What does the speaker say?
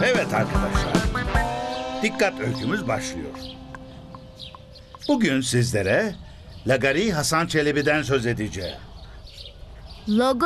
Evet arkadaşlar, dikkat öykümüz başlıyor. Bugün sizlere Lagari Hasan Çelebi'den söz edeceğim.